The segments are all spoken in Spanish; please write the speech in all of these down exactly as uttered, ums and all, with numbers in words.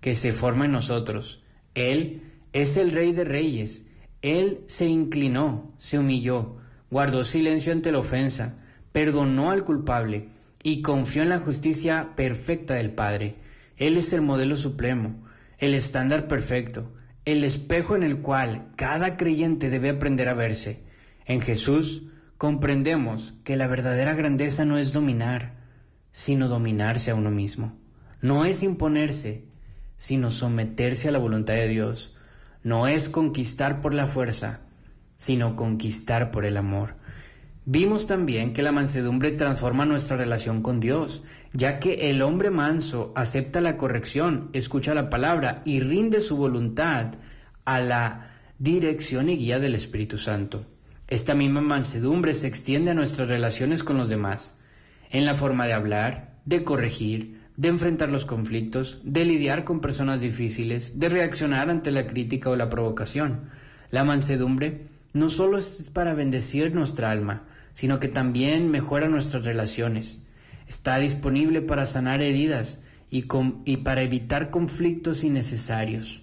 que se forma en nosotros. Él es el Rey de Reyes. Él se inclinó, se humilló, guardó silencio ante la ofensa, perdonó al culpable y confió en la justicia perfecta del Padre. Él es el modelo supremo, el estándar perfecto, el espejo en el cual cada creyente debe aprender a verse. En Jesús comprendemos que la verdadera grandeza no es dominar, sino dominarse a uno mismo. No es imponerse, sino someterse a la voluntad de Dios. No es conquistar por la fuerza, sino conquistar por el amor. Vimos también que la mansedumbre transforma nuestra relación con Dios, ya que el hombre manso acepta la corrección, escucha la palabra y rinde su voluntad a la dirección y guía del Espíritu Santo. Esta misma mansedumbre se extiende a nuestras relaciones con los demás, en la forma de hablar, de corregir, de enfrentar los conflictos, de lidiar con personas difíciles, de reaccionar ante la crítica o la provocación. La mansedumbre no solo es para bendecir nuestra alma, sino que también mejora nuestras relaciones. Está disponible para sanar heridas y, con, y para evitar conflictos innecesarios,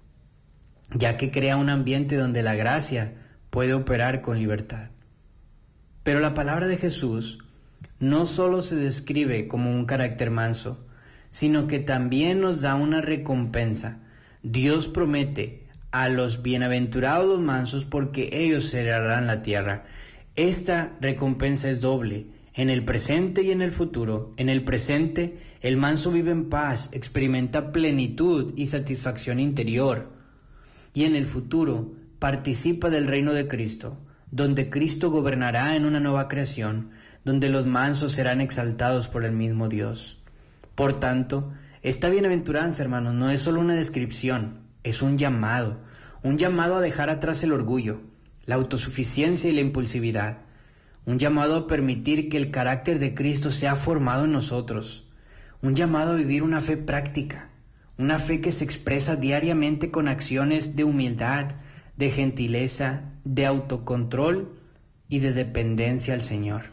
ya que crea un ambiente donde la gracia puede operar con libertad. Pero la palabra de Jesús no solo se describe como un carácter manso, sino que también nos da una recompensa. Dios promete a los bienaventurados los mansos porque ellos heredarán la tierra. Esta recompensa es doble, en el presente y en el futuro. En el presente, el manso vive en paz, experimenta plenitud y satisfacción interior. Y en el futuro, participa del reino de Cristo, donde Cristo gobernará en una nueva creación, donde los mansos serán exaltados por el mismo Dios. Por tanto, esta bienaventuranza, hermanos, no es solo una descripción, es un llamado, un llamado a dejar atrás el orgullo, la autosuficiencia y la impulsividad, un llamado a permitir que el carácter de Cristo sea formado en nosotros, un llamado a vivir una fe práctica, una fe que se expresa diariamente con acciones de humildad, de gentileza, de autocontrol y de dependencia al Señor.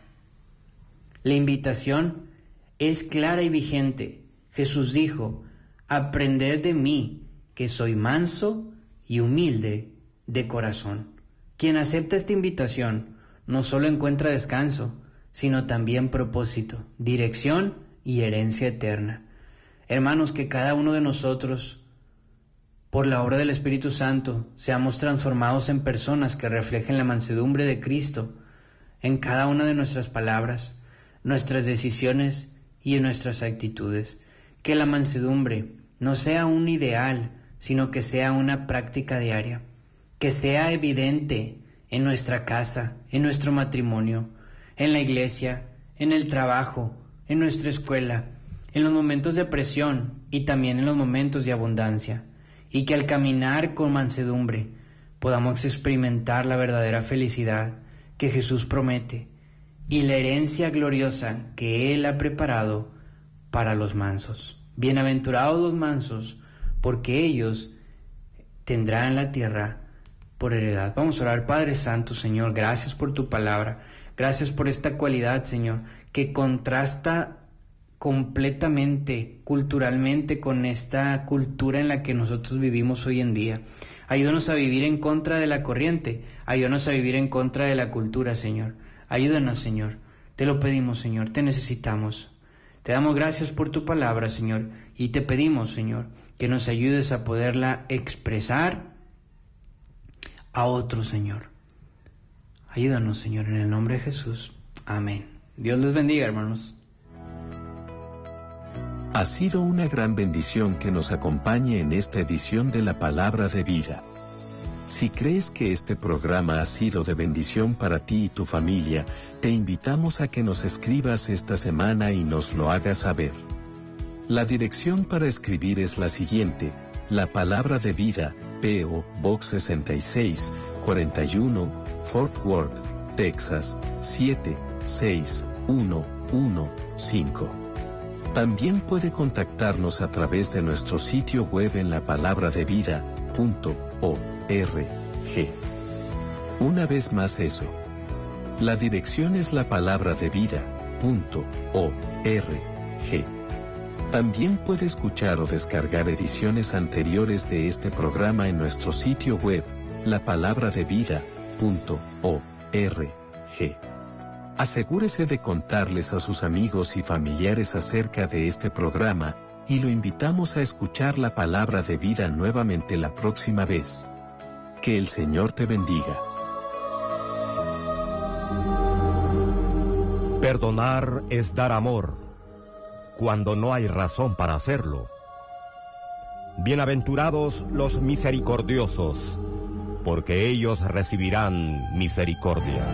La invitación es clara y vigente. Jesús dijo: aprended de mí, que soy manso y humilde de corazón. Quien acepta esta invitación no solo encuentra descanso, sino también propósito, dirección y herencia eterna. Hermanos, que cada uno de nosotros, por la obra del Espíritu Santo, seamos transformados en personas que reflejen la mansedumbre de Cristo en cada una de nuestras palabras, nuestras decisiones y en nuestras actitudes. Que la mansedumbre no sea un ideal, sino que sea una práctica diaria, que sea evidente en nuestra casa, en nuestro matrimonio, en la iglesia, en el trabajo, en nuestra escuela, en los momentos de presión y también en los momentos de abundancia, y que al caminar con mansedumbre podamos experimentar la verdadera felicidad que Jesús promete y la herencia gloriosa que Él ha preparado para los mansos. Bienaventurados los mansos, porque ellos tendrán la tierra por heredad. Vamos a orar. Padre Santo, Señor, gracias por tu palabra, gracias por esta cualidad, Señor, que contrasta completamente, culturalmente, con esta cultura en la que nosotros vivimos hoy en día. Ayúdanos a vivir en contra de la corriente, ayúdanos a vivir en contra de la cultura, Señor. Ayúdanos, Señor, te lo pedimos, Señor, te necesitamos. Te damos gracias por tu palabra, Señor, y te pedimos, Señor, que nos ayudes a poderla expresar a otros, Señor. Ayúdanos, Señor, en el nombre de Jesús. Amén. Dios les bendiga, hermanos. Ha sido una gran bendición que nos acompañe en esta edición de la Palabra de Vida. Si crees que este programa ha sido de bendición para ti y tu familia, te invitamos a que nos escribas esta semana y nos lo hagas saber. La dirección para escribir es la siguiente: La Palabra de Vida, P O Box sesenta y seis, cuarenta y uno, Fort Worth, Texas, siete seis uno uno cinco. También puede contactarnos a través de nuestro sitio web en la palabra de vida punto org. Una vez más eso. La dirección es la palabra de vida punto org. También puede escuchar o descargar ediciones anteriores de este programa en nuestro sitio web, la palabra de vida punto org. Asegúrese de contarles a sus amigos y familiares acerca de este programa, y lo invitamos a escuchar la palabra de vida nuevamente la próxima vez. Que el Señor te bendiga. Perdonar es dar amor, cuando no hay razón para hacerlo. Bienaventurados los misericordiosos, porque ellos recibirán misericordia.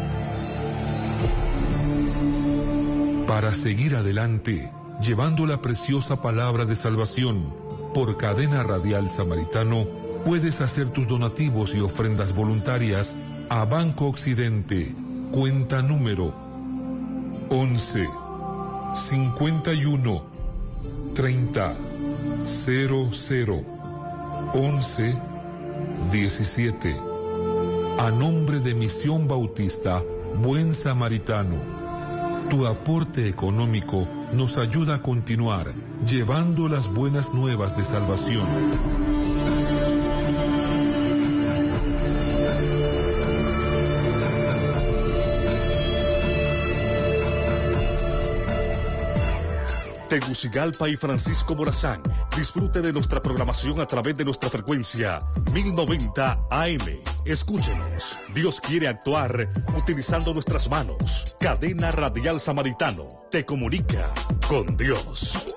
Para seguir adelante, llevando la preciosa palabra de salvación, por Cadena Radial Samaritano, puedes hacer tus donativos y ofrendas voluntarias a Banco Occidente, cuenta número once, cincuenta y uno, treinta, cero cero, once, diecisiete. A nombre de Misión Bautista Buen Samaritano. Tu aporte económico nos ayuda a continuar llevando las buenas nuevas de salvación. Tegucigalpa y Francisco Morazán. Disfrute de nuestra programación a través de nuestra frecuencia mil noventa A M. Escúchenos. Dios quiere actuar utilizando nuestras manos. Cadena Radial Samaritano te comunica con Dios.